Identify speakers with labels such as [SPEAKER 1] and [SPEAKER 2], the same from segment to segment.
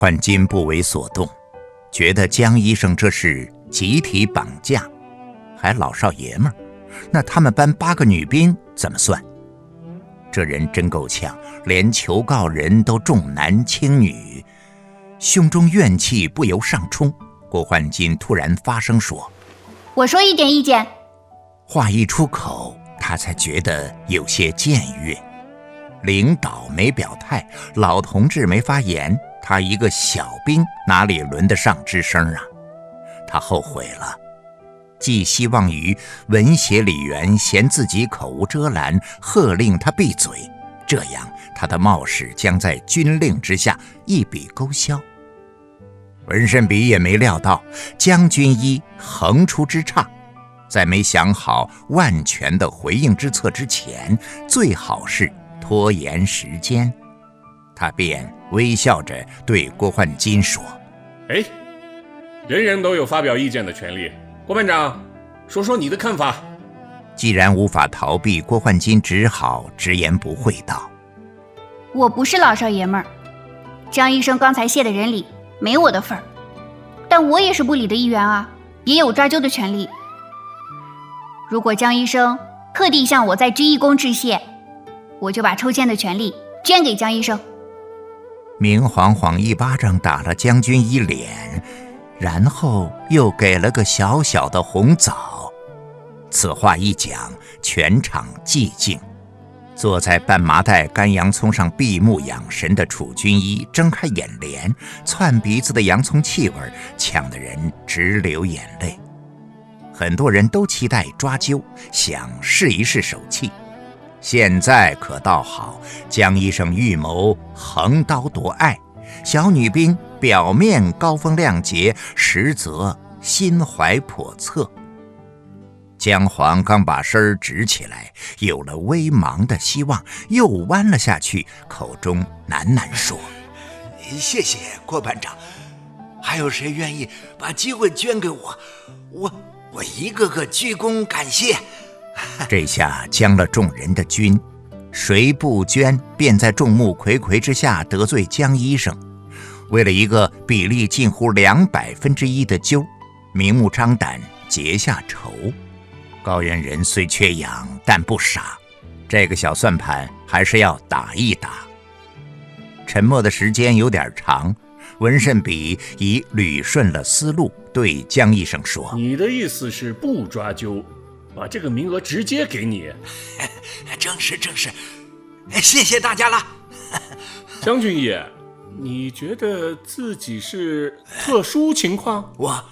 [SPEAKER 1] 焕金不为所动，觉得江医生这是集体绑架，还老少爷们儿，那他们班8个女兵怎么算？这人真够呛，连求告人都重男轻女，胸中怨气不由上冲。郭焕金突然发声说：“
[SPEAKER 2] 我说一点意见。”
[SPEAKER 1] 话一出口，他才觉得有些僭越。领导没表态，老同志没发言，他一个小兵哪里轮得上吱声啊？他后悔了，寄希望于文协理员嫌自己口无遮拦，喝令他闭嘴，这样他的冒失将在军令之下一笔勾销。文慎比也没料到江军医横出之岔，在没想好万全的回应之策之前，最好是拖延时间。他便微笑着对郭焕金说：“
[SPEAKER 3] 人人都有发表意见的权利，郭班长，说说你的看法。”
[SPEAKER 1] 既然无法逃避，郭焕金只好直言不讳道：“
[SPEAKER 2] 我不是老少爷们儿，江医生刚才谢的人礼没我的份儿，但我也是部里的一员啊，也有抓阄的权利。如果江医生特地向我在鞠一躬致谢，我就把抽签的权利捐给江医生。”
[SPEAKER 1] 明晃晃一巴掌打了江军一脸，然后又给了个小小的红枣。此话一讲，全场寂静。坐在半麻袋干洋葱上闭目养神的楚军医睁开眼帘，窜鼻子的洋葱气味呛得人直流眼泪。很多人都期待抓阄，想试一试手气。现在可倒好，江医生预谋横刀夺爱，小女兵表面高风亮节，实则心怀叵测。姜黄刚把身直起来，有了微茫的希望，又弯了下去，口中喃喃说：“
[SPEAKER 4] 谢谢郭班长，还有谁愿意把机会捐给我？我一个个鞠躬感谢。”
[SPEAKER 1] 这下将了众人的军，谁不捐，便在众目睽睽之下得罪江医生。为了一个比例近乎100%的阄，明目张胆结下仇。高原人虽缺氧，但不傻，这个小算盘还是要打一打。沉默的时间有点长，文慎比已捋顺了思路，对江医生说：“
[SPEAKER 3] 你的意思是不抓阄，把这个名额直接给你？”“
[SPEAKER 4] 正是，谢谢大家了。”“
[SPEAKER 3] 江军医，你觉得自己是特殊情况？”“
[SPEAKER 4] 我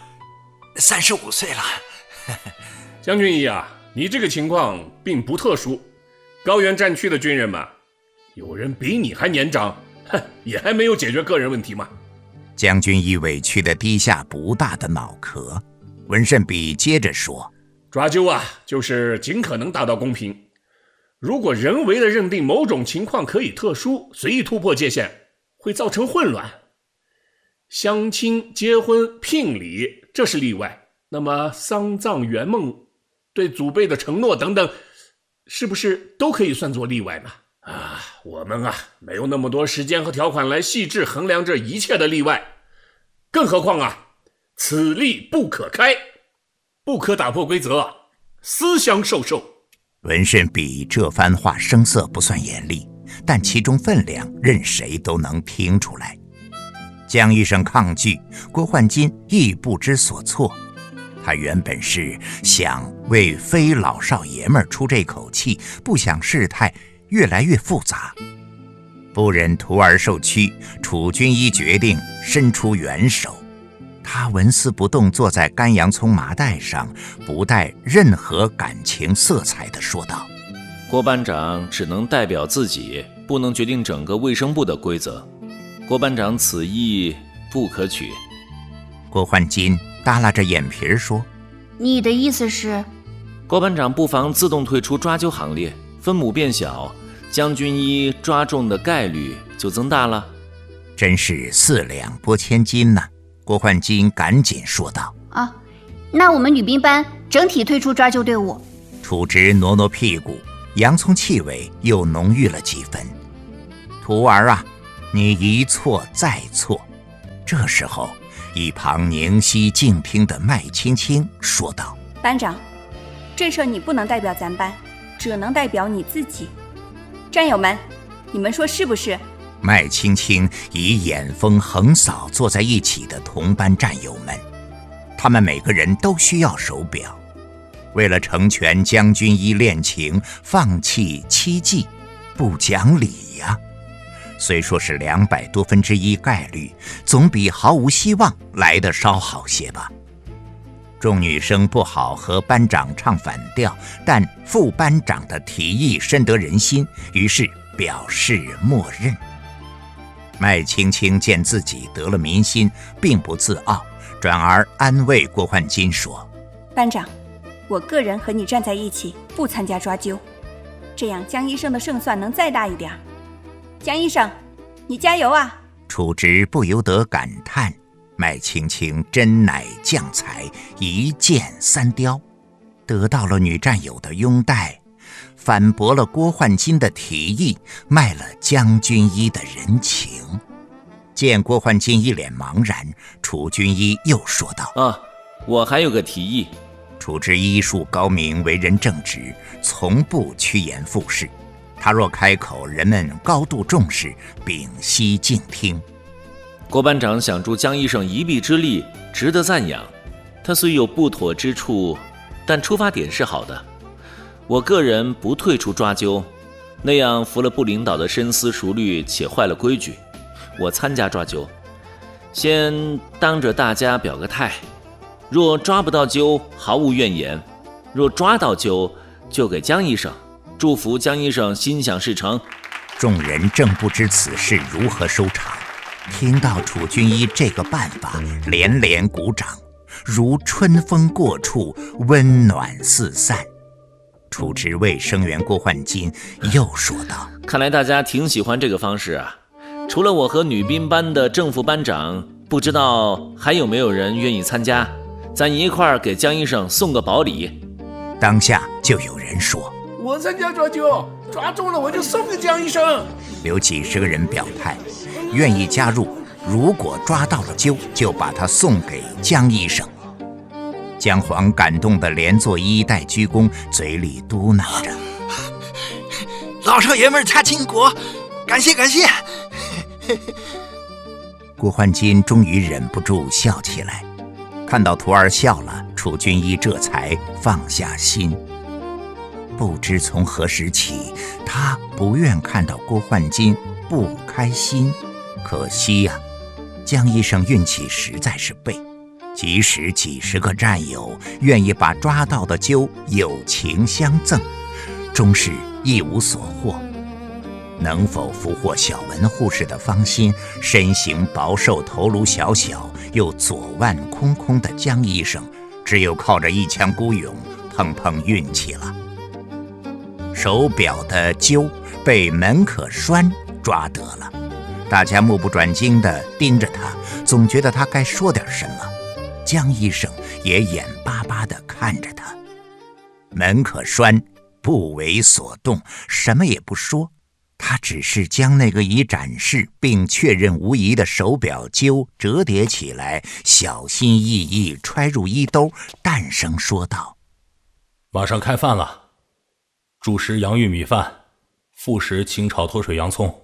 [SPEAKER 4] 35岁了。”“
[SPEAKER 3] 江军医啊，你这个情况并不特殊，高原战区的军人们，有人比你还年长，也还没有解决个人问题嘛。”
[SPEAKER 1] 江军医委屈地低下不大的脑壳。文慎比接着说：“
[SPEAKER 3] 抓阄啊，就是尽可能达到公平。如果人为的认定某种情况可以特殊，随意突破界限，会造成混乱。相亲、结婚、聘礼，这是例外。那么丧葬、圆梦、对祖辈的承诺等等，是不是都可以算作例外呢？我们没有那么多时间和条款来细致衡量这一切的例外。更何况此例不可开，不可打破规则，私相授受。”
[SPEAKER 1] 文慎比这番话声色不算严厉，但其中分量任谁都能听出来。江医生抗拒，郭焕金亦不知所措。他原本是想为非老少爷们出这口气，不想事态越来越复杂。不忍徒儿受屈，楚军医决定伸出援手。他纹丝不动坐在干洋葱麻袋上，不带任何感情色彩地说道：“
[SPEAKER 5] 郭班长只能代表自己，不能决定整个卫生部的规则。郭班长此意不可取。”
[SPEAKER 1] 郭焕金耷拉着眼皮说：“
[SPEAKER 2] 你的意思是？”
[SPEAKER 5] 郭班长不妨自动退出抓阄行列，分母变小，将军医抓中的概率就增大了。
[SPEAKER 1] 真是4两拨千斤呐！郭焕金赶紧说道：“
[SPEAKER 2] 那我们女兵班整体退出抓阄队伍。”
[SPEAKER 1] 楚直挪挪屁股，洋葱气味又浓郁了几分。“徒儿啊，你一错再错。 这时候，一旁宁息静听的麦青青说道：“
[SPEAKER 6] 班长，这事你不能代表咱班，只能代表你自己。战友们，你们说是不是？”
[SPEAKER 1] 麦青青以眼风横扫坐在一起的同班战友们，他们每个人都需要手表。为了成全将军一恋情，放弃期冀，不讲理呀。虽说是200多分之1概率，总比毫无希望来得稍好些吧。众女生不好和班长唱反调，但副班长的提议深得人心，于是表示默认。麦青青见自己得了民心，并不自傲，转而安慰郭焕金说：“
[SPEAKER 6] 班长，我个人和你站在一起，不参加抓阄，这样江医生的胜算能再大一点。江医生，你加油啊！”
[SPEAKER 1] 楚直不由得感叹，麦青青真乃将才，一箭3雕，得到了女战友的拥戴，反驳了郭焕金的提议，卖了江军一的人情。见郭焕金一脸茫然，楚军一又说道：“
[SPEAKER 5] 我还有个提议。”
[SPEAKER 1] 楚之医术高明，为人正直，从不趋炎附势。他若开口，人们高度重视，屏息静听。
[SPEAKER 5] 郭班长想助江医生一臂之力，值得赞扬。他虽有不妥之处，但出发点是好的。我个人不退出抓阄，那样服了部领导的深思熟虑，且坏了规矩。我参加抓阄，先当着大家表个态。若抓不到阄，毫无怨言；若抓到阄，就给江医生，祝福江医生心想事成。
[SPEAKER 1] 众人正不知此事如何收场，听到楚军一这个办法，连连鼓掌，如春风过处，温暖四散。楚直卫生员郭焕金又说道：“
[SPEAKER 5] 看来大家挺喜欢这个方式啊！除了我和女兵班的正副班长，不知道还有没有人愿意参加？咱一块儿给江医生送个宝礼。”
[SPEAKER 1] 当下就有人说：“
[SPEAKER 3] 我参加抓阄，抓中了我就送给江医生。”
[SPEAKER 1] 有几十个人表态，愿意加入，如果抓到了阄，就把它送给江医生。姜黄感动得连做衣带鞠躬，嘴里嘟囔着：“
[SPEAKER 4] 老少爷们他倾国，感谢感谢。”
[SPEAKER 1] 郭焕金终于忍不住笑起来，看到徒儿笑了，楚军一这才放下心。不知从何时起，他不愿看到郭焕金不开心。可惜呀，江医生运气实在是背，即使几十个战友愿意把抓到的阄友情相赠，终是一无所获。能否俘获小文护士的芳心，身形薄瘦头颅小小又左腕空空的江医生，只有靠着一腔孤勇碰碰运气了。手表的阄被门可栓抓得了，大家目不转睛地盯着他，总觉得他该说点什么。江医生也眼巴巴地看着他，门可栓不为所动，什么也不说。他只是将那个已展示并确认无疑的手表阄折叠起来，小心翼翼揣入衣兜，淡声说道：“
[SPEAKER 7] 马上开饭了，主食洋芋米饭，副食清炒脱水洋葱。”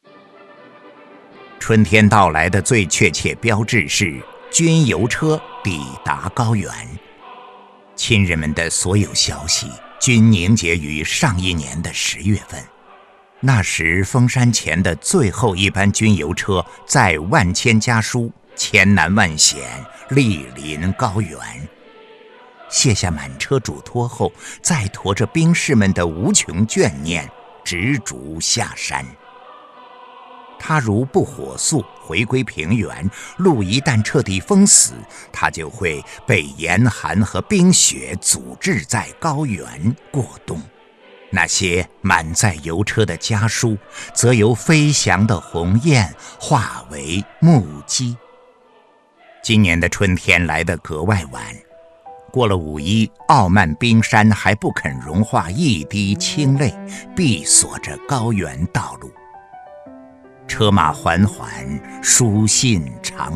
[SPEAKER 1] 春天到来的最确切标志是军邮车抵达高原。亲人们的所有消息均凝结于上一年的10月份。那时封山前的最后一班军邮车载万千家书，千难万险，莅临高原。卸下满车嘱托后，再驮着兵士们的无穷眷念，直逐下山。他如不火速回归平原，路一旦彻底封死，他就会被严寒和冰雪阻滞在高原过冬。那些满载邮车的家书，则由飞翔的鸿雁化为木屐。今年的春天来得格外晚，过了5·1，傲慢冰山还不肯融化一滴清泪，闭锁着高原道路。车马缓缓，书信长